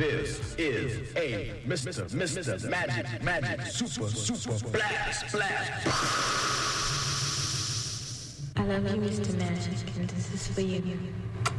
This is a Mr. Magic, Super Blast. I love you, Mr. Magic, and this is for you.